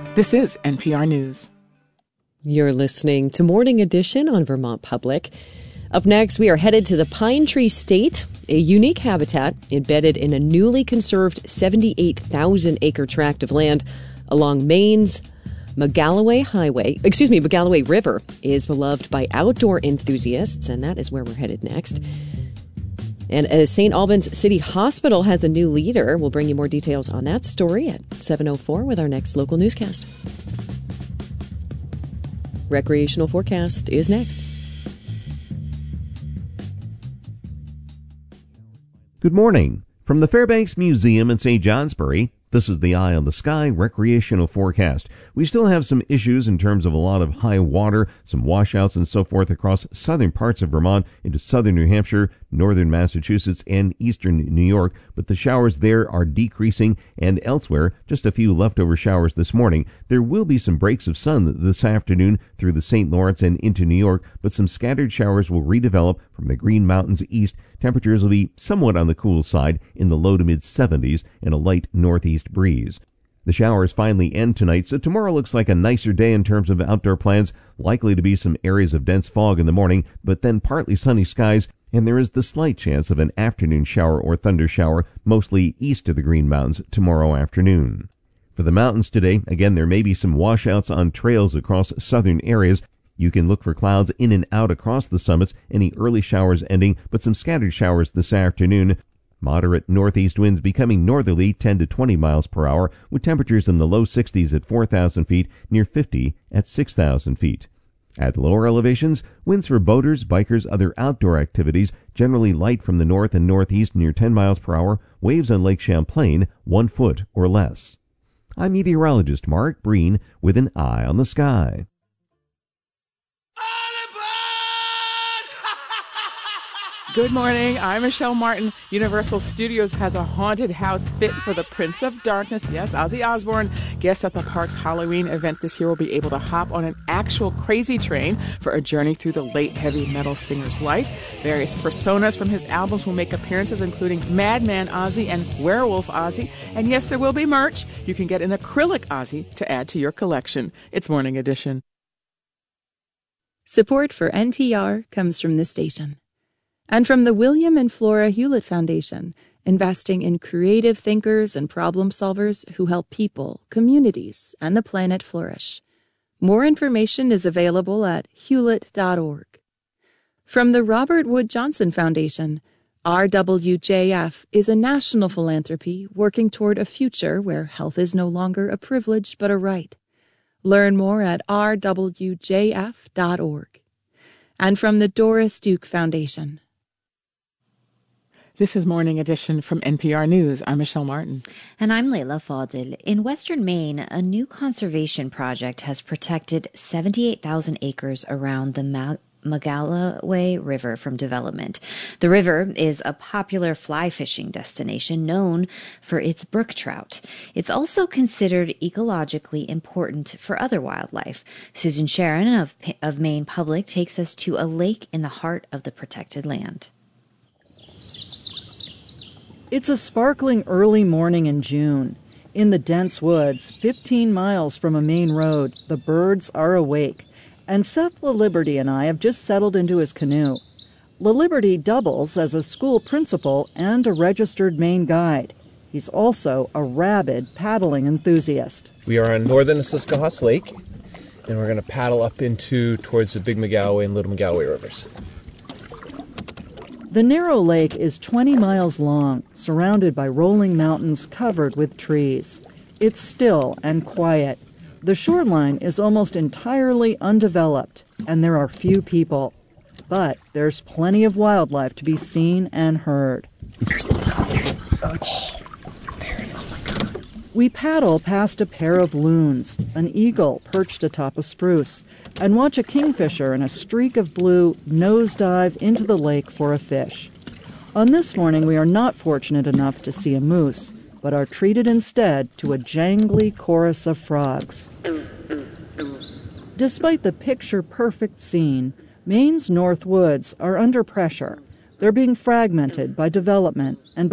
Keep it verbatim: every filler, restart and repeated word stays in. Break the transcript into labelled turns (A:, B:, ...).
A: This is N P R News.
B: You're listening to Morning Edition on Vermont Public. Up next, we are headed to the Pine Tree State, a unique habitat embedded in a newly conserved seventy-eight thousand acre tract of land along Maine's McGalloway Highway. Excuse me, McGalloway River is beloved by outdoor enthusiasts, and that is where we're headed next. And as Saint Albans City Hospital has a new leader, we'll bring you more details on that story at seven oh four with our next local newscast. Recreational forecast is next.
C: Good morning. From the Fairbanks Museum in Saint Johnsbury, this is the Eye on the Sky recreational forecast. We still have some issues in terms of a lot of high water, some washouts and so forth across southern parts of Vermont into southern New Hampshire, northern Massachusetts, and eastern New York, but the showers there are decreasing, and elsewhere, just a few leftover showers this morning. There will be some breaks of sun this afternoon through the Saint Lawrence and into New York, but some scattered showers will redevelop from the Green Mountains east. Temperatures will be somewhat on the cool side in the low to mid seventies and a light northeast breeze. The showers finally end tonight, so tomorrow looks like a nicer day in terms of outdoor plans. Likely to be some areas of dense fog in the morning, but then partly sunny skies, and there is the slight chance of an afternoon shower or thunder shower, mostly east of the Green Mountains tomorrow afternoon. For the mountains today, again, there may be some washouts on trails across southern areas. You can look for clouds in and out across the summits, any early showers ending, but some scattered showers this afternoon. Moderate northeast winds becoming northerly ten to twenty miles per hour, with temperatures in the low sixties at four thousand feet, near fifty at six thousand feet. At lower elevations, winds for boaters, bikers, other outdoor activities, generally light from the north and northeast near ten miles per hour, waves on Lake Champlain one foot or less. I'm meteorologist Mark Breen with an Eye on the Sky.
A: Good morning. I'm Michelle Martin. Universal Studios has a haunted house fit for the Prince of Darkness. Yes, Ozzy Osbourne. Guests at the park's Halloween event this year will be able to hop on an actual crazy train for a journey through the late heavy metal singer's life. Various personas from his albums will make appearances, including Madman Ozzy and Werewolf Ozzy. And yes, there will be merch. You can get an acrylic Ozzy to add to your collection. It's Morning Edition.
D: Support for N P R comes from this station. And from the William and Flora Hewlett Foundation, investing in creative thinkers and problem solvers who help people, communities, and the planet flourish. More information is available at hewlett dot org. From the Robert Wood Johnson Foundation, R W J F is a national philanthropy working toward a future where health is no longer a privilege but a right. Learn more at r w j f dot org. And from the Doris Duke Foundation.
A: This is Morning Edition from N P R News. I'm Michelle Martin.
E: And I'm Layla Fadil. In western Maine, a new conservation project has protected seventy-eight thousand acres around the Ma- McGalloway River from development. The river is a popular fly fishing destination known for its brook trout. It's also considered ecologically important for other wildlife. Susan Sharon of, of Maine Public takes us to a lake in the heart of the protected land.
F: It's a sparkling early morning in June. In the dense woods, fifteen miles from a main road, the birds are awake. And Seth LaLiberty and I have just settled into his canoe. LaLiberty doubles as a school principal and a registered Maine guide. He's also a rabid paddling enthusiast.
G: We are on northern Susquehanna Lake, and we're going to paddle up into towards the Big McGalloway and Little McGalloway rivers.
F: The narrow lake is twenty miles long, surrounded by rolling mountains covered with trees. It's still and quiet. The shoreline is almost entirely undeveloped, and there are few people. But there's plenty of wildlife to be seen and heard.
H: There's the mountain. There's the mountain. Oh, there it is. Oh my God.
F: We paddle past a pair of loons, an eagle perched atop a spruce, and watch a kingfisher in a streak of blue nosedive into the lake for a fish. On this morning, we are not fortunate enough to see a moose, but are treated instead to a jangly chorus of frogs. Despite the picture-perfect scene, Maine's North Woods are under pressure. They're being fragmented by development and